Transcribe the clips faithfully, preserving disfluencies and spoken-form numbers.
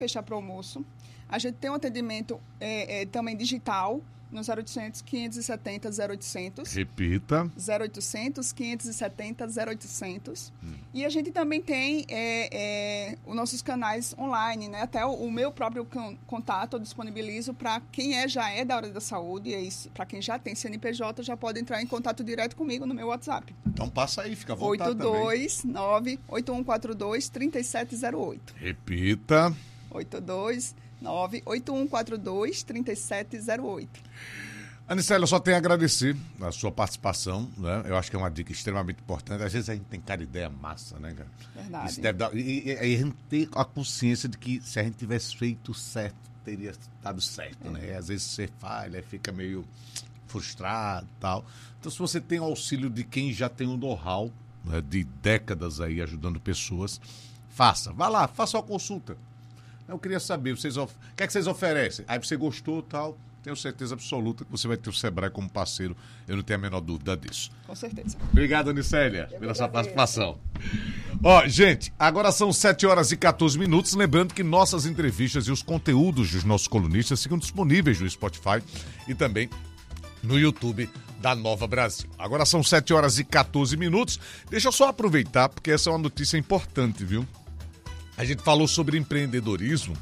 fechar para o almoço. A gente tem um atendimento é, é, também digital, no zero oitocentos, quinhentos e setenta, zero oitocentos. Repita. zero oitocentos, quinhentos e setenta, zero oitocentos. Hum. E a gente também tem é, é, os nossos canais online, né? Até o, o meu próprio contato eu disponibilizo para quem é, já é da área da saúde, e para quem já tem C N P J, já pode entrar em contato direto comigo no meu WhatsApp. Então passa aí, fica à vontade oito dois nove, oito um quatro dois, três sete zero oito. Repita. oito dois nove, oito um quatro dois, três sete zero oito. Anicélia, eu só tenho a agradecer a sua participação, né? Eu acho que é uma dica extremamente importante. Às vezes a gente tem cada ideia massa, né, cara? Verdade. Isso deve dar... e, e, e a gente ter a consciência de que se a gente tivesse feito certo, teria dado certo, é. né? E às vezes você falha, fica meio frustrado e tal. Então, se você tem o auxílio de quem já tem um know-how, né, de décadas aí ajudando pessoas, faça. Vá lá, faça uma consulta. Eu queria saber, vocês of... o que é que vocês oferecem? Aí você gostou e tal... Tenho certeza absoluta que você vai ter o Sebrae como parceiro. Eu não tenho a menor dúvida disso. Com certeza. Obrigado, Anicélia, eu pela sua participação. Ó, gente, agora são sete horas e quatorze minutos. Lembrando que nossas entrevistas e os conteúdos dos nossos colunistas ficam disponíveis no Spotify e também no YouTube da Nova Brasil. Agora são sete horas e quatorze minutos. Deixa eu só aproveitar, porque essa é uma notícia importante, viu? A gente falou sobre empreendedorismo.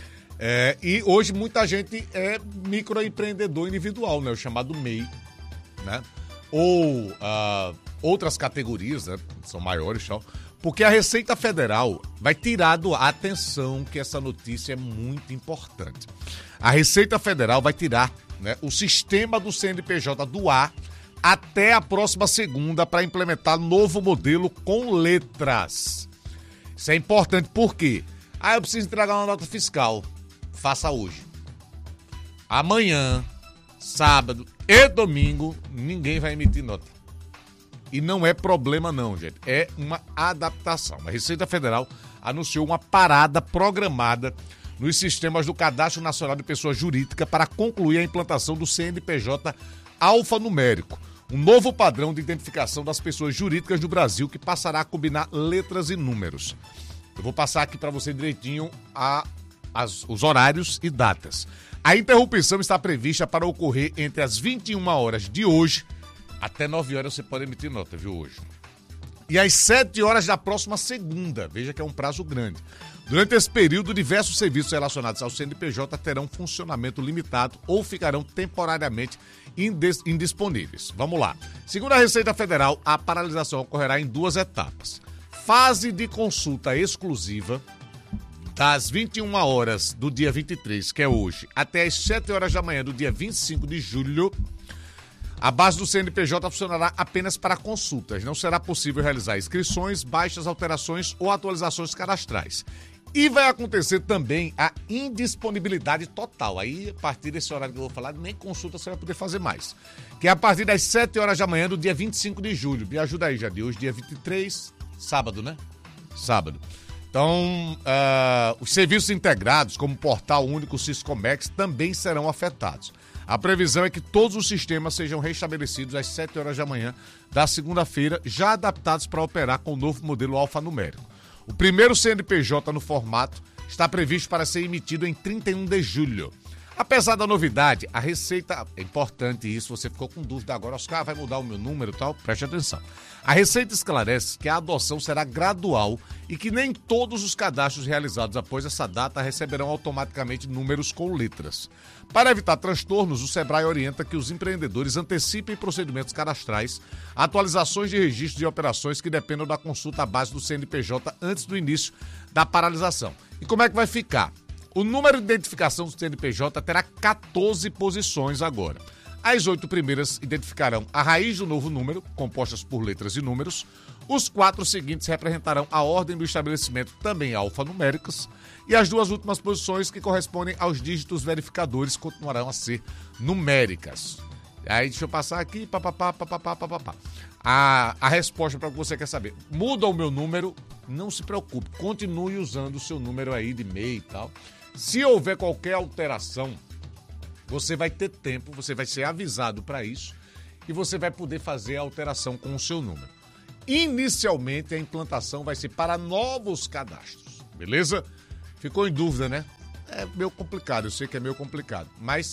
É, e hoje muita gente é microempreendedor individual, né? O chamado M E I, né? Ou uh, outras categorias, né? São maiores, tal. Porque a Receita Federal vai tirar do ar, atenção que essa notícia é muito importante. A Receita Federal vai tirar, né, o sistema do C N P J do ar até a próxima segunda para implementar novo modelo com letras. Isso é importante porque, ah, eu preciso entregar uma nota fiscal. Faça hoje. Amanhã, sábado e domingo, ninguém vai emitir nota. E não é problema não, gente. É uma adaptação. A Receita Federal anunciou uma parada programada nos sistemas do Cadastro Nacional de Pessoa Jurídica para concluir a implantação do C N P J alfanumérico, um novo padrão de identificação das pessoas jurídicas do Brasil que passará a combinar letras e números. Eu vou passar aqui para você direitinho a As, os horários e datas. A interrupção está prevista para ocorrer entre as vinte e uma horas de hoje até nove horas você pode emitir nota, viu, hoje. E às sete horas da próxima segunda. Veja que é um prazo grande. Durante esse período, diversos serviços relacionados ao C N P J terão funcionamento limitado ou ficarão temporariamente indes- indisponíveis. Vamos lá. Segundo a Receita Federal, a paralisação ocorrerá em duas etapas. Fase de consulta exclusiva, das vinte e uma horas do dia vinte e três, que é hoje, até as sete horas da manhã do dia vinte e cinco de julho, a base do C N P J funcionará apenas para consultas. Não será possível realizar inscrições, baixas, alterações ou atualizações cadastrais. E vai acontecer também a indisponibilidade total. Aí, a partir desse horário que eu vou falar, nem consulta você vai poder fazer mais. Que é a partir das sete horas da manhã do dia vinte e cinco de julho. Me ajuda aí, Jadir. Hoje, dia vinte e três, sábado, né? Sábado. Então, uh, os serviços integrados, como o Portal Único Siscomex, também serão afetados. A previsão é que todos os sistemas sejam restabelecidos às sete horas da manhã da segunda-feira, já adaptados para operar com o novo modelo alfanumérico. O primeiro C N P J no formato está previsto para ser emitido em trinta e um de julho. Apesar da novidade, a Receita... É importante isso, você ficou com dúvida agora, Oscar, vai mudar o meu número e tal? Preste atenção. A Receita esclarece que a adoção será gradual e que nem todos os cadastros realizados após essa data receberão automaticamente números com letras. Para evitar transtornos, o Sebrae orienta que os empreendedores antecipem procedimentos cadastrais, atualizações de registros e operações que dependam da consulta à base do C N P J antes do início da paralisação. E como é que vai ficar? O número de identificação do C N P J terá quatorze posições agora. As oito primeiras identificarão a raiz do novo número, compostas por letras e números. Os quatro seguintes representarão a ordem do estabelecimento, também alfanuméricas. E as duas últimas posições, que correspondem aos dígitos verificadores, continuarão a ser numéricas. Aí deixa eu passar aqui, papapá, papapá, papapá. A, a resposta para o que você quer saber. Muda o meu número, não se preocupe, continue usando o seu número aí de e-mail e tal. Se houver qualquer alteração, você vai ter tempo, você vai ser avisado para isso e você vai poder fazer a alteração com o seu número. Inicialmente, a implantação vai ser para novos cadastros, beleza? ficou em dúvida, né? É meio complicado, eu sei que é meio complicado, mas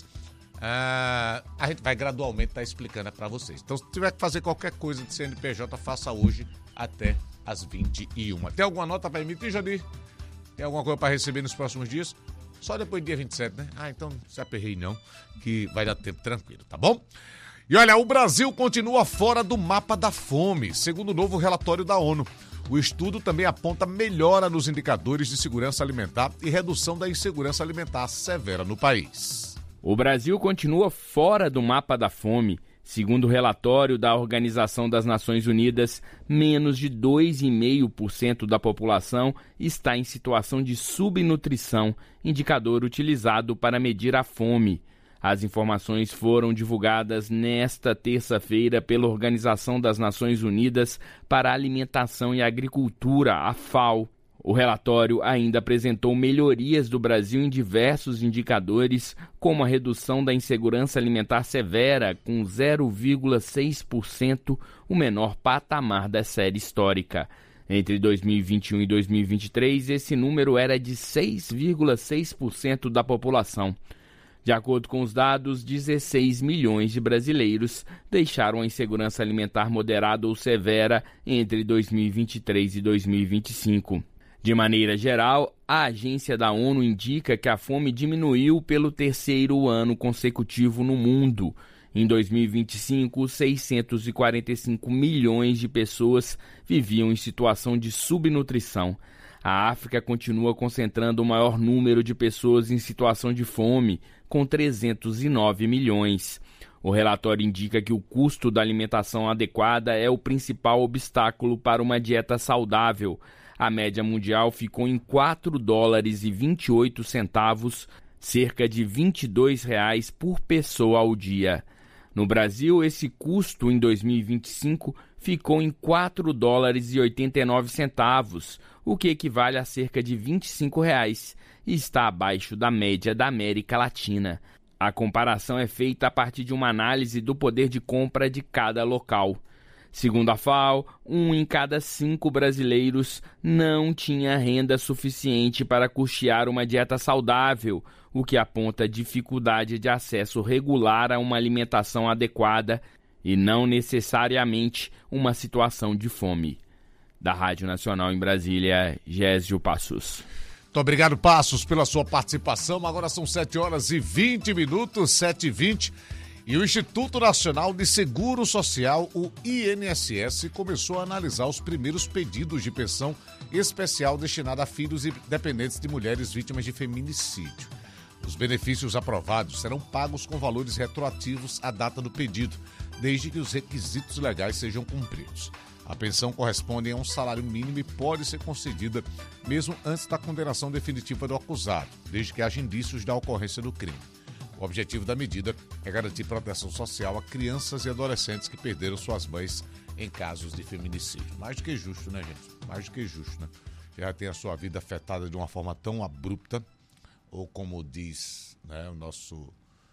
uh, a gente vai gradualmente estar tá explicando para vocês. Então, se tiver que fazer qualquer coisa de C N P J, faça hoje até às vinte e uma. Tem alguma nota para emitir, Jadir? Tem alguma coisa para receber nos próximos dias? Só depois do dia vinte e sete, né? Ah, então se aperrei não, que vai dar tempo tranquilo, tá bom? E olha, o Brasil continua fora do mapa da fome, segundo o novo relatório da ONU. O estudo também aponta melhora nos indicadores de segurança alimentar e redução da insegurança alimentar severa no país. O Brasil continua fora do mapa da fome. Segundo o relatório da Organização das Nações Unidas, menos de dois vírgula cinco por cento da população está em situação de subnutrição, indicador utilizado para medir a fome. As informações foram divulgadas nesta terça-feira pela Organização das Nações Unidas para a Alimentação e Agricultura, a FAO. O relatório ainda apresentou melhorias do Brasil em diversos indicadores, como a redução da insegurança alimentar severa, com zero vírgula seis por cento, o menor patamar da série histórica. Entre dois mil e vinte e um e dois mil e vinte e três, esse número era de seis vírgula seis por cento da população. De acordo com os dados, dezesseis milhões de brasileiros deixaram a insegurança alimentar moderada ou severa entre dois mil e vinte e três e dois mil e vinte e cinco. De maneira geral, a agência da ONU indica que a fome diminuiu pelo terceiro ano consecutivo no mundo. Em dois mil e vinte e cinco, seiscentos e quarenta e cinco milhões de pessoas viviam em situação de subnutrição. A África continua concentrando o maior número de pessoas em situação de fome, com trezentos e nove milhões. O relatório indica que o custo da alimentação adequada é o principal obstáculo para uma dieta saudável. A média mundial ficou em quatro dólares e vinte e oito centavos, cerca de vinte e dois reais por pessoa ao dia. No Brasil, esse custo em dois mil e vinte e cinco ficou em quatro dólares e oitenta e nove centavos, o que equivale a cerca de vinte e cinco reais, e está abaixo da média da América Latina. A comparação é feita a partir de uma análise do poder de compra de cada local. Segundo a FAO, um em cada cinco brasileiros não tinha renda suficiente para custear uma dieta saudável, o que aponta dificuldade de acesso regular a uma alimentação adequada e não necessariamente uma situação de fome. Da Rádio Nacional em Brasília, Gésio Passos. Muito obrigado, Passos, pela sua participação. Agora são sete horas e vinte minutos, sete e vinte. E o Instituto Nacional de Seguro Social, o I N S S, começou a analisar os primeiros pedidos de pensão especial destinada a filhos e dependentes de mulheres vítimas de feminicídio. Os benefícios aprovados serão pagos com valores retroativos à data do pedido, desde que os requisitos legais sejam cumpridos. A pensão corresponde a um salário mínimo e pode ser concedida mesmo antes da condenação definitiva do acusado, desde que haja indícios da ocorrência do crime. O objetivo da medida é garantir proteção social a crianças e adolescentes que perderam suas mães em casos de feminicídio. Mais do que justo, né, gente? Mais do que justo, né? Já tem a sua vida afetada de uma forma tão abrupta, ou como diz, né, o nosso...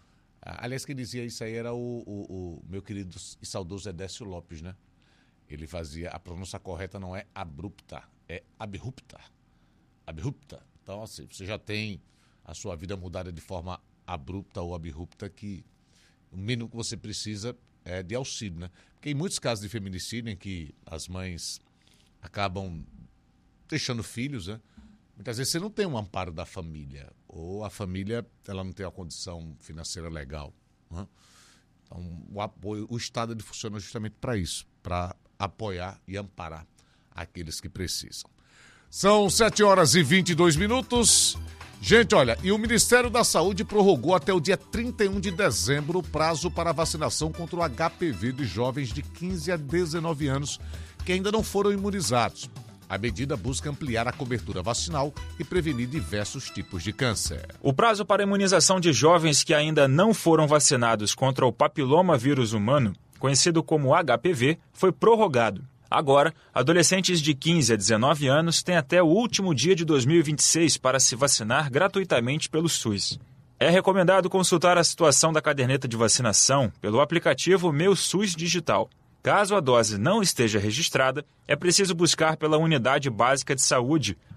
Aliás, quem dizia isso aí era o, o, o meu querido e saudoso Edécio Lopes, né? Ele fazia... A pronúncia correta não é abrupta, é abrupta. Abrupta. Então, assim, você já tem a sua vida mudada de forma abrupta ou abrupta, que o mínimo que você precisa é de auxílio, né? Porque em muitos casos de feminicídio em que as mães acabam deixando filhos, né? Muitas vezes você não tem um amparo da família, ou a família ela não tem a condição financeira legal, né? Então o apoio, o Estado ele funciona justamente para isso, para apoiar e amparar aqueles que precisam. São sete horas e vinte e dois minutos. Gente, olha, e o Ministério da Saúde prorrogou até o dia trinta e um de dezembro o prazo para vacinação contra o H P V de jovens de quinze a dezenove anos que ainda não foram imunizados. A medida busca ampliar a cobertura vacinal e prevenir diversos tipos de câncer. O prazo para a imunização de jovens que ainda não foram vacinados contra o papiloma vírus humano, conhecido como H P V, foi prorrogado. Agora, adolescentes de quinze a dezenove anos têm até o último dia de dois mil e vinte e seis para se vacinar gratuitamente pelo SUS. É recomendado consultar a situação da caderneta de vacinação pelo aplicativo Meu SUS Digital. Caso a dose não esteja registrada, é preciso buscar pela Unidade Básica de Saúde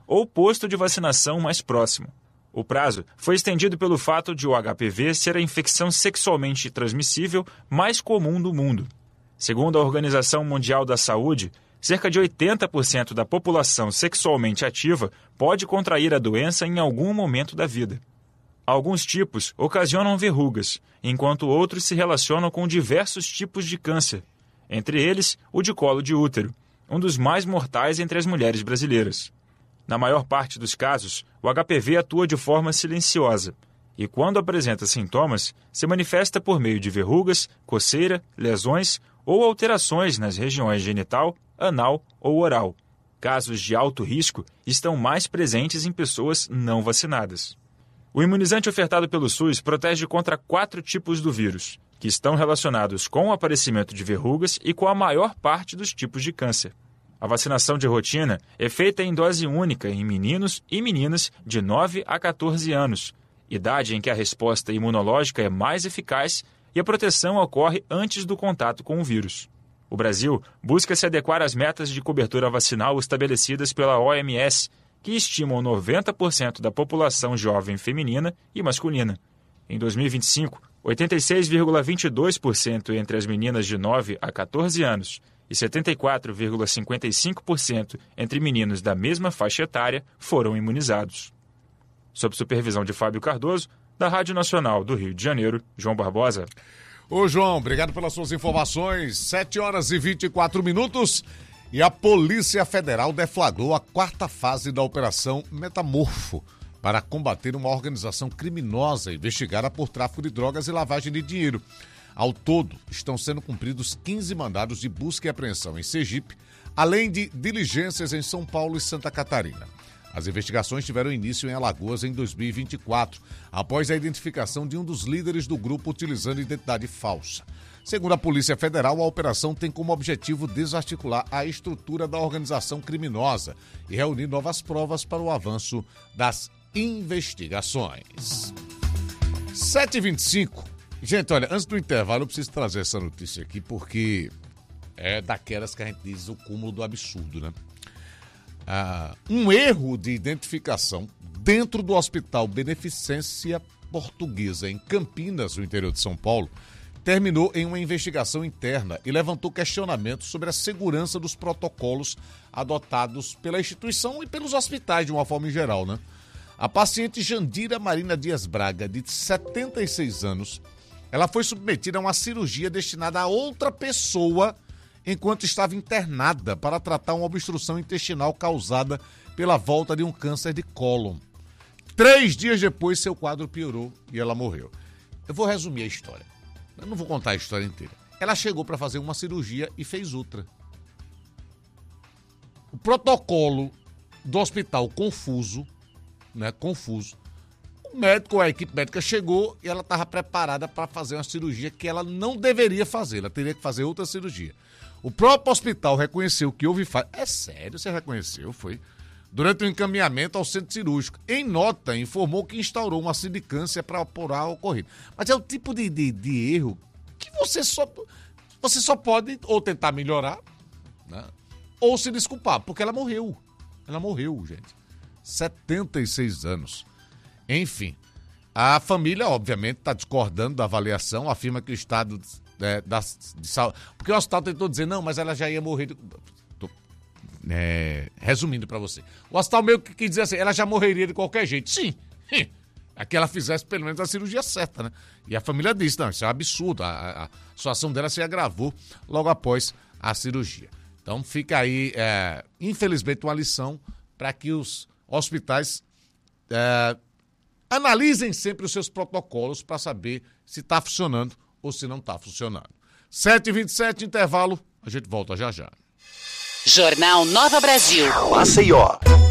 ou posto de vacinação mais próximo. O prazo foi estendido pelo fato de o H P V ser a infecção sexualmente transmissível mais comum do mundo. Segundo a Organização Mundial da Saúde, cerca de oitenta por cento da população sexualmente ativa pode contrair a doença em algum momento da vida. Alguns tipos ocasionam verrugas, enquanto outros se relacionam com diversos tipos de câncer, entre eles o de colo de útero, um dos mais mortais entre as mulheres brasileiras. Na maior parte dos casos, o H P V atua de forma silenciosa e, quando apresenta sintomas, se manifesta por meio de verrugas, coceira, lesões ou alterações nas regiões genital, anal ou oral. Casos de alto risco estão mais presentes em pessoas não vacinadas. O imunizante ofertado pelo SUS protege contra quatro tipos do vírus, que estão relacionados com o aparecimento de verrugas e com a maior parte dos tipos de câncer. A vacinação de rotina é feita em dose única em meninos e meninas de nove a quatorze anos, idade em que a resposta imunológica é mais eficaz e a proteção ocorre antes do contato com o vírus. O Brasil busca se adequar às metas de cobertura vacinal estabelecidas pela O M S, que estimam noventa por cento da população jovem feminina e masculina. Em dois mil e vinte e cinco, oitenta e seis vírgula vinte e dois por cento entre as meninas de nove a quatorze anos e setenta e quatro vírgula cinquenta e cinco por cento entre meninos da mesma faixa etária foram imunizados. Sob supervisão de Fábio Cardoso, da Rádio Nacional do Rio de Janeiro, João Barbosa. Ô João, obrigado pelas suas informações. sete horas e vinte e quatro minutos e a Polícia Federal deflagrou a quarta fase da Operação Metamorfo para combater uma organização criminosa investigada por tráfico de drogas e lavagem de dinheiro. Ao todo, estão sendo cumpridos quinze mandados de busca e apreensão em Sergipe, além de diligências em São Paulo e Santa Catarina. As investigações tiveram início em Alagoas em dois mil e vinte e quatro, após a identificação de um dos líderes do grupo utilizando identidade falsa. Segundo a Polícia Federal, a operação tem como objetivo desarticular a estrutura da organização criminosa e reunir novas provas para o avanço das investigações. sete e vinte e cinco. Gente, olha, antes do intervalo eu preciso trazer essa notícia aqui porque é daquelas que a gente diz o cúmulo do absurdo, né? Ah, um erro de identificação dentro do Hospital Beneficência Portuguesa, em Campinas, no interior de São Paulo, terminou em uma investigação interna e levantou questionamentos sobre a segurança dos protocolos adotados pela instituição e pelos hospitais de uma forma em geral, né? A paciente Jandira Marina Dias Braga, de setenta e seis anos, ela foi submetida a uma cirurgia destinada a outra pessoa enquanto estava internada para tratar uma obstrução intestinal causada pela volta de um câncer de cólon. Três dias depois, seu quadro piorou e ela morreu. Eu vou resumir a história. Eu não vou contar a história inteira. Ela chegou para fazer uma cirurgia e fez outra. O protocolo do hospital confuso, né, confuso. O médico, a equipe médica chegou e ela estava preparada para fazer uma cirurgia que ela não deveria fazer. Ela teria que fazer outra cirurgia. O próprio hospital reconheceu que houve falha. É sério, você reconheceu, foi? Durante o encaminhamento ao centro cirúrgico. Em nota, informou que instaurou uma sindicância para apurar o ocorrido. Mas é o tipo de, de, de erro que você só, você só pode ou tentar melhorar, né, ou se desculpar, porque ela morreu. Ela morreu, gente. setenta e seis anos. Enfim, a família, obviamente, está discordando da avaliação, afirma que o estado é, da, de saúde... Porque o hospital tentou dizer, não, mas ela já ia morrer... De... Tô, é, resumindo para você. O hospital meio que quis dizer assim, ela já morreria de qualquer jeito. Sim, é que ela fizesse pelo menos a cirurgia certa, né? E a família disse, não, isso é um absurdo, a, a, a situação dela se agravou logo após a cirurgia. Então fica aí, é, infelizmente, uma lição para que os hospitais... É, analisem sempre os seus protocolos para saber se está funcionando ou se não está funcionando. sete e vinte e sete, intervalo, a gente volta já já. Jornal Nova Brasil. Maceió.